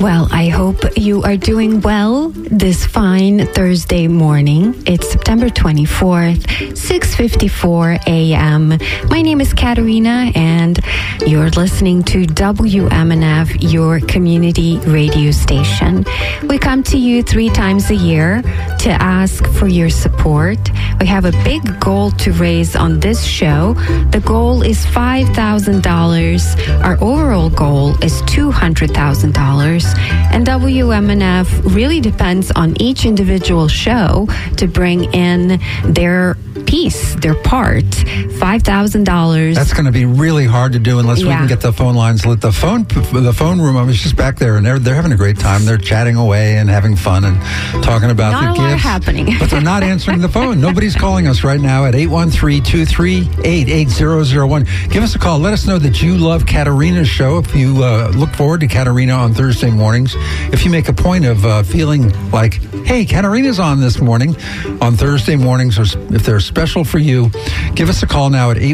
Well, I hope you are doing well this fine Thursday morning. It's September 24th, 6:54 a.m. My name is Katerina, and you're listening to WMNF, your community radio station. We come to you 3 times a year to ask for your support. We have a big goal to raise on this show. The goal is $5,000. Our overall goal is $200,000. And WMNF really depends on each individual show to bring in their piece, their part. $5,000. That's going to be really hard to do unless we can get the phone lines lit. The phone room, I was just back there, and they're having a great time. They're chatting away and having fun and talking about the gifts. Not a lot happening. But they're not answering the phone. Nobody's calling us right now at 813-238-8001. Give us a call. Let us know that you love Katerina's show. If you look forward to Katerina on Thursday mornings, if you make a point of feeling like, hey, Katerina's on this morning, on Thursday mornings, or if they're special for you, give us a call now at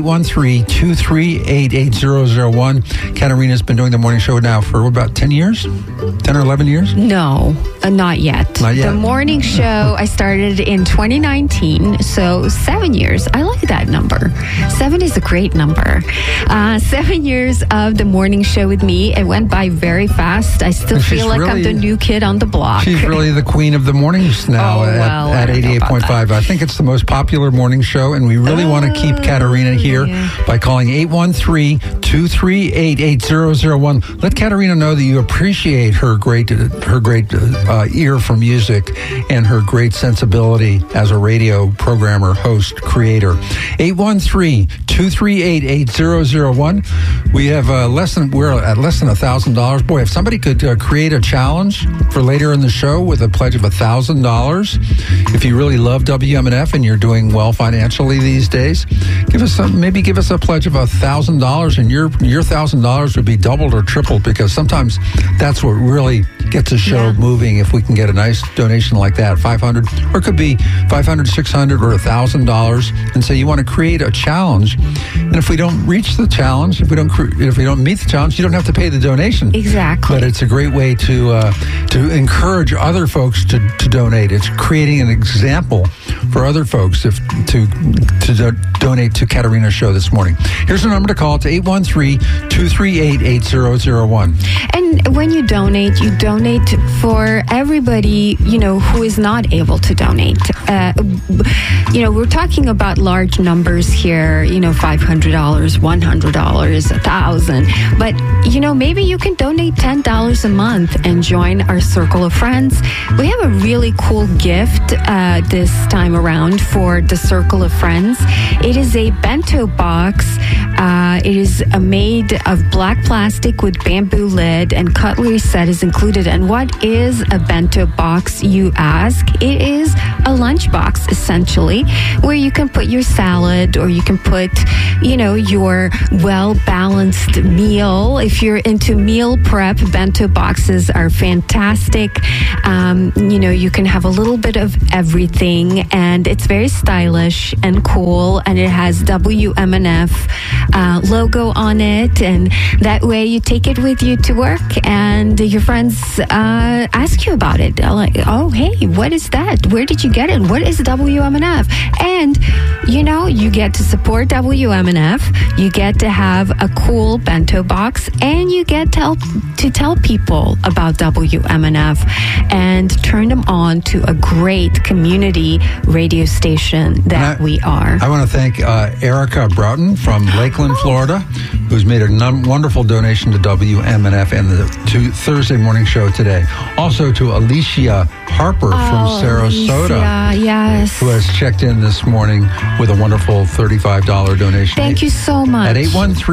813-238-8001. Katerina's been doing the morning show now for about 10 years? 10 or 11 years? No, not yet. Not yet. The morning show, I started in 2019, so 7 years. I like that number. 7 is a great number. 7 years of the morning show with me. It went by very fast. I still feel like I'm the new kid on the block. She's really the queen of the mornings now at 88.5. I think it's the most popular morning show, and we really want to keep Katerina here by calling 813-238-8001. Let Katerina know that you appreciate her great ear for music and her great sensibility as a radio programmer, host, creator. 813-238-8001. We have we're at less than $1,000. Boy, if somebody could create a challenge for later in the show with a pledge of $1,000, if you really love WMNF and you're doing well financially these days, give us a pledge of $1,000, and your $1,000 would be doubled or tripled, because sometimes that's what really gets a show moving. If we can get a nice donation like that, $500, or it could be $500, $600, or $1,000, and say you want to create a challenge. And if we don't reach the challenge, if we don't meet the challenge, you don't have to pay the donation. Exactly. But it's a great way to encourage other folks to donate. It's creating an example for other folks to donate to Katerina's show this morning. Here's the number to call. It's 813-238-8001. And when you donate for everybody, who is not able to donate. We're talking about large numbers here, $500, $100, $1,000. But, maybe you can donate $10 a month and join our circle of friends. We have a really cool gift this time around for the circle of friends. It is a bento box. It is made of black plastic with bamboo lid, and cutlery set is included. And what is a bento box, you ask? It is a lunch box, essentially, where you can put your salad, or you can put, your well-balanced meal. If you're into meal prep, bento boxes are fantastic. You can have a little bit of everything, and it's very stylish and cool, and it has WMNF logo on it, and that way you take it with you to work, and your friends ask you about it. They're like, oh, hey, what is that? Where did you get it? What is WMNF? And, you get to support WMNF, you get to have a cool bento box, and you get to tell people about WMNF and turn them on to a great community radio station that we are. I want to thank Erica Broughton from Lakeland, Florida, who's made a wonderful donation to WMNF and the Thursday morning show today. Also to Alicia Harper from Sarasota, yes, who has checked in this morning with a wonderful $35 donation. Thank you so much. At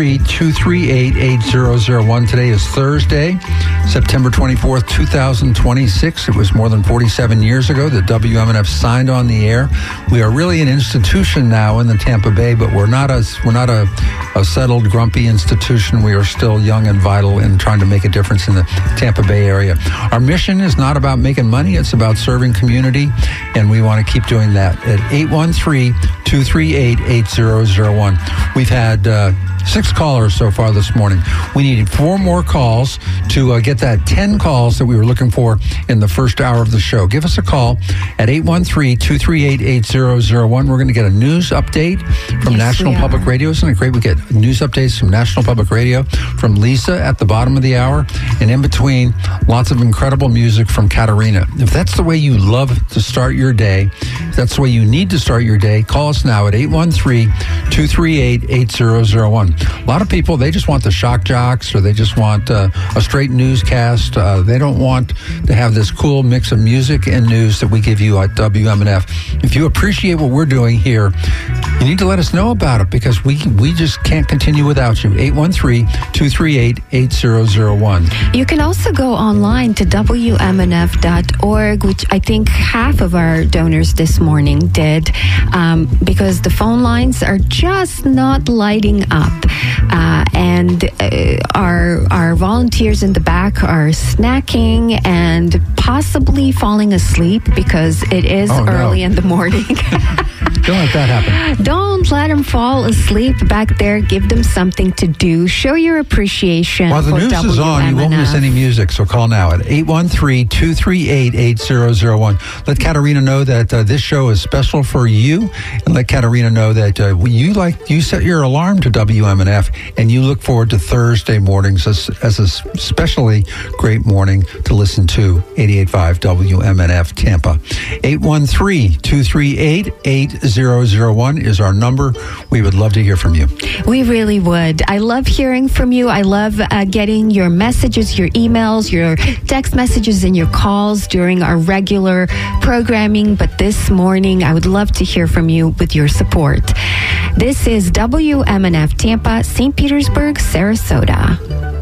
813-238-8001. Today is Thursday, September 24th, 2026. It was more than 47 years ago that WMNF signed on the air. We are really an institution now in the Tampa Bay, but we're not a settled, grumpy institution. We are still young and vital and trying to make a difference in the Tampa Bay area. Our mission is not about making money. It's It's about serving community, and we want to keep doing that at 813-238-8001. We've had 6 callers so far this morning. We needed 4 more calls to get that 10 calls that we were looking for in the first hour of the show. Give us a call at 813-238-8001. We're going to get a news update from National Public Radio. Isn't it great? We get news updates from National Public Radio from Lisa at the bottom of the hour, and in between, lots of incredible music from Katarina. If that's the way you love to start your day, if that's the way you need to start your day, call us now at 813-238-8001. A lot of people, they just want the shock jocks, or they just want a straight newscast. They don't want to have this cool mix of music and news that we give you at WMNF. If you appreciate what we're doing here, you need to let us know about it, because we just can't continue without you. 813-238-8001. You can also go online to WMNF.org, which I think half of our donors this morning did, because the phone lines are just not lighting up. And our volunteers in the back are snacking and possibly falling asleep because it is early in the morning. Don't let that happen. Don't let them fall asleep back there. Give them something to do. Show your appreciation. While the news is on, you won't miss any music, so call now at 813-238-8001. Let Katarina know that this show is special for you, and let Katarina know that you set your alarm to WMNF, and you look forward to Thursday mornings as a especially great morning to listen to 88.5 WMNF Tampa. 813-238-8001 is our number. We would love to hear from you. We really would. I love hearing from you. I love getting your messages, your emails, your text messages, and your calls during our regular programming. But this morning, I would love to hear from you with your support. This is WMNF Tampa, St. Petersburg, Sarasota.